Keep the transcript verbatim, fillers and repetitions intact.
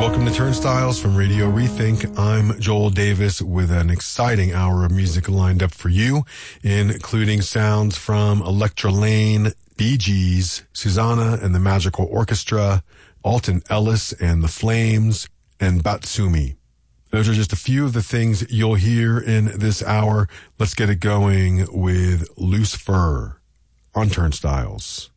Welcome to Turnstiles from Radio Rethink. I'm Joel Davis with an exciting hour of music lined up for you, including sounds from Electra Lane, Bee Gees, Susanna and the Magical Orchestra, Alton Ellis and the Flames, and Batsumi. Those are just a few of the things you'll hear in this hour. Let's get it going with Loose Fur on Turnstiles.